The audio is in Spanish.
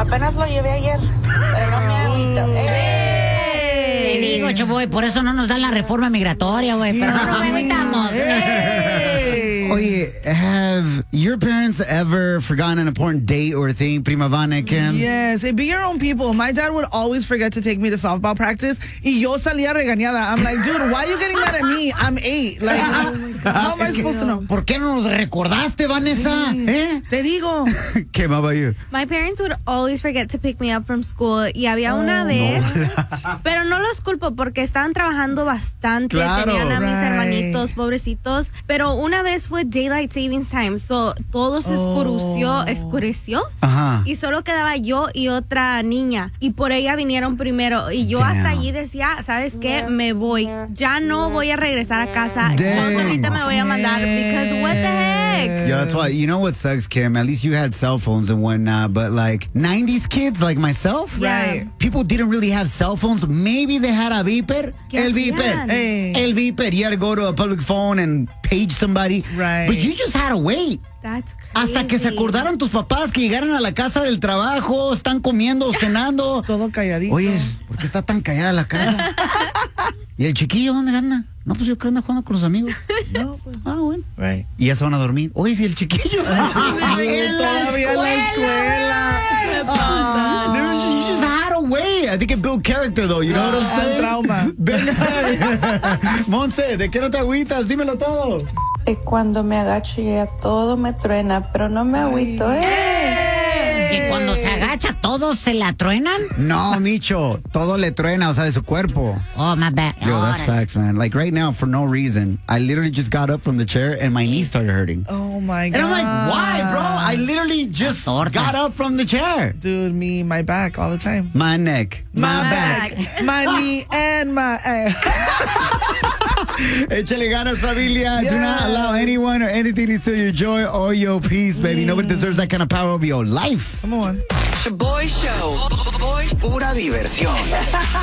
Apenas lo llevé ayer, pero no me agüito. Te digo, Choboy, por eso no nos dan la reforma migratoria, güey. Pero no nos agüitamos. Oye, have your parents ever forgotten an important date or thing, Prima Vana, Kim? Yes, it'd be your own people. My dad would always forget to take me to softball practice. Y yo salía regañada. I'm like, dude, why are you getting mad at me? I'm 8. Like, how am I supposed to know? ¿Por qué no nos recordaste, Vanessa? Te digo. Kim, how about you? My parents would always forget to pick me up from school. Y había una vez, pero no los culpo porque estaban trabajando bastante. Claro. Tenían a mis Right. hermanitos, pobrecitos. Pero una vez fue Daylight Savings Time. So, todo se escureció. Ajá. Y solo quedaba yo y otra niña. Y por ella vinieron primero. Y yo hasta allí decía, ¿sabes qué? Me voy. Ya no voy a regresar a casa. Yo Dang. solita me voy a mandar. Because what the heck? Yeah, that's why. You know what sucks, Kim? At least you had cell phones and whatnot, but like 90s kids like myself, Right. people didn't really have cell phones. Maybe they had a beeper. ¿Qué El hacían? beeper. Hey. El beeper. You had to go to a public phone and page somebody. Right. But you just had to wait. That's crazy. Hasta que se acordaran tus papás que llegaran a la casa del trabajo, están comiendo, cenando. Todo calladito. Oye, ¿por qué está tan callada la casa? ¿Y el chiquillo dónde anda? No, pues yo creo que anda jugando con los amigos. No, pues. Ah, bueno. Right. Y ya se van a dormir. Oye, si el chiquillo. En Todavía en la escuela. You just had a way. I think it built character, though. You know what I'm saying? Trauma. Venga. Monse, ¿de qué no te agüitas? Dímelo todo. Cuando me agacho ya todo me truena, pero no me agüito. Que cuando se agacha, ¿todos se la truenan? No, Micho. Todo le truena, o sea, de su cuerpo. Oh, my bad. Yo, that's Órale. facts, man. Like right now, for no reason, I literally just got up from the chair and my knee started hurting. Oh my God. And I'm like, why, bro? I literally just torta. got up from the chair. Dude, my back all the time. My neck, my back. My knee and my ass. Échale ganas, familia. Do not allow anyone or anything to steal your joy or your peace, baby. Nobody deserves that kind of power over your life. Come on. Boy Show. Pura diversión.